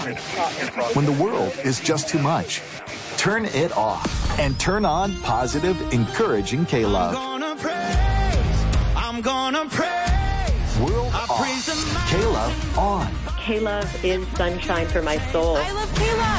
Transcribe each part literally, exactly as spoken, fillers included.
When the world is just too much, turn it off and turn on positive, encouraging K-Love. I'm gonna praise, I'm gonna praise. World I off, K-Love on. K-Love is sunshine for my soul. I love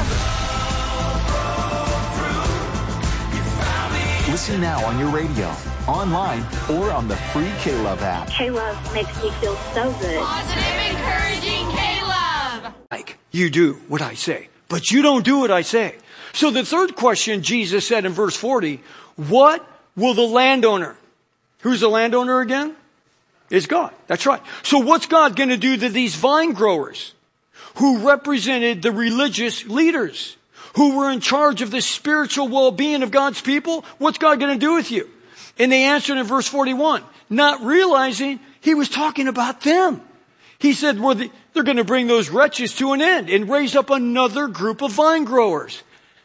K-Love. Listen now on your radio, online, or on the free K-Love app. K-Love makes me feel so good. Positive, encouraging K-Love. Like, you do what I say, but you don't do what I say. So the third question Jesus said in verse forty, what will the landowner? Who's the landowner again? It's God. That's right. So what's God going to do to these vine growers who represented the religious leaders who were in charge of the spiritual well-being of God's people? What's God going to do with you? And they answered in verse forty-one, not realizing he was talking about them. He said, well, they're going to bring those wretches to an end and raise up another group of vine growers.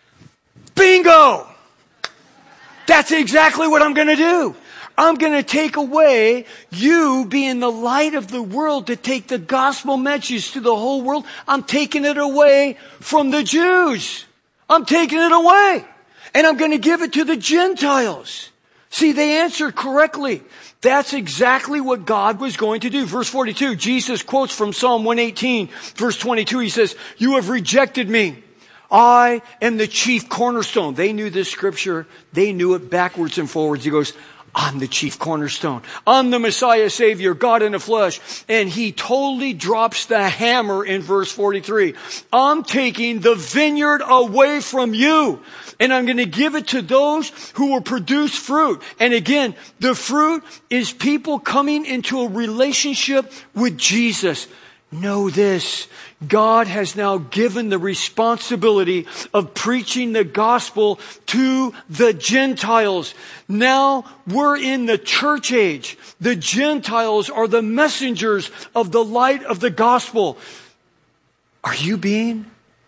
Bingo! That's exactly what I'm going to do. I'm going to take away you being the light of the world to take the gospel message to the whole world. I'm taking it away from the Jews. I'm taking it away. And I'm going to give it to the Gentiles. See, they answered correctly. That's exactly what God was going to do. Verse forty-two, Jesus quotes from Psalm one eighteen, verse twenty-two. He says, you have rejected me. I am the chief cornerstone. They knew this scripture. They knew it backwards and forwards. He goes, I'm the chief cornerstone. I'm the Messiah Savior, God in the flesh. And he totally drops the hammer in verse forty-three. I'm taking the vineyard away from you. And I'm going to give it to those who will produce fruit. And again, the fruit is people coming into a relationship with Jesus. Know this. God has now given the responsibility of preaching the gospel to the Gentiles. Now we're in the church age. The Gentiles are the messengers of the light of the gospel. Are you being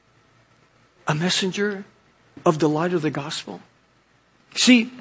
a messenger of the light of the gospel? See,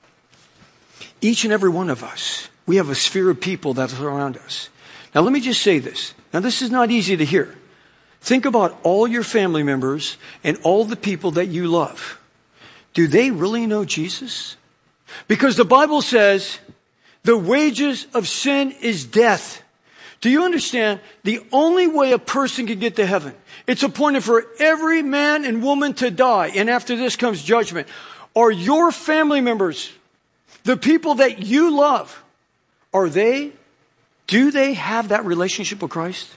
each and every one of us, we have a sphere of people that are around us. Now let me just say this. Now this is not easy to hear. Think about all your family members and all the people that you love. Do they really know Jesus? Because the Bible says the wages of sin is death. Do you understand? The only way a person can get to heaven, it's appointed for every man and woman to die. And after this comes judgment. Are your family members, the people that you love, are they, do they have that relationship with Christ?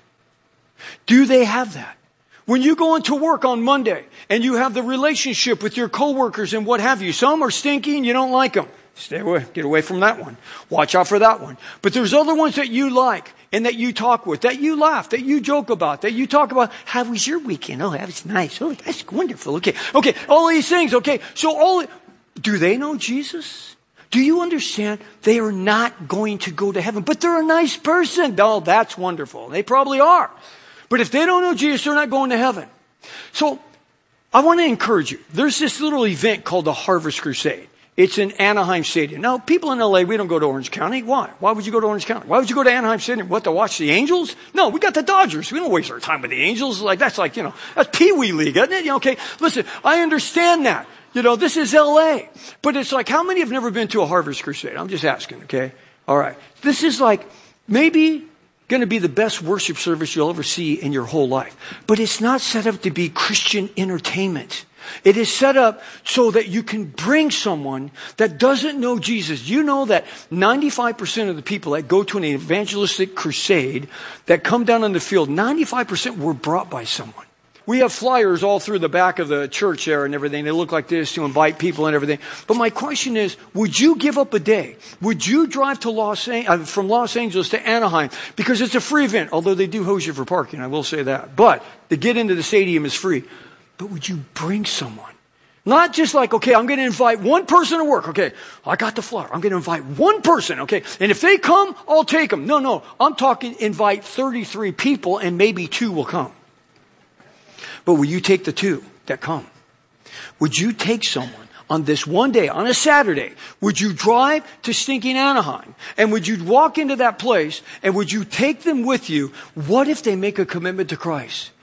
Do they have that? When you go into work on Monday and you have the relationship with your coworkers and what have you, some are stinky and you don't like them. Stay away, get away from that one. Watch out for that one. But there's other ones that you like and that you talk with, that you laugh, that you joke about, that you talk about. How was your weekend? Oh, that was nice. Oh, that's wonderful. Okay. Okay. All these things. Okay. So all, do they know Jesus? Do you understand? They are not going to go to heaven, but they're a nice person. Oh, that's wonderful. They probably are. But if they don't know Jesus, they're not going to heaven. So I want to encourage you. There's this little event called the Harvest Crusade. It's in Anaheim Stadium. Now, people in L A, we don't go to Orange County. Why? Why would you go to Orange County? Why would you go to Anaheim Stadium? What, to watch the Angels? No, we got the Dodgers. We don't waste our time with the Angels. Like, that's like, you know, that's Pee Wee League, isn't it? You know, okay, listen, I understand that. You know, this is L A. But it's like, how many have never been to a Harvest Crusade? I'm just asking, okay? All right. This is like, maybe going to be the best worship service you'll ever see in your whole life. But it's not set up to be Christian entertainment. It is set up so that you can bring someone that doesn't know Jesus. You know that ninety-five percent of the people that go to an evangelistic crusade that come down on the field, ninety-five percent were brought by someone. We have flyers all through the back of the church there and everything. They look like this to invite people and everything. But my question is, would you give up a day? Would you drive to Los An- from Los Angeles to Anaheim? Because it's a free event, although they do hose you for parking, I will say that. But to get into the stadium is free. But would you bring someone? Not just like, okay, I'm going to invite one person to work. Okay, I got the flyer. I'm going to invite one person. Okay, and if they come, I'll take them. No, no, I'm talking invite thirty-three people and maybe two will come. But will you take the two that come? Would you take someone on this one day, on a Saturday? Would you drive to stinking Anaheim? And would you walk into that place and would you take them with you? What if they make a commitment to Christ?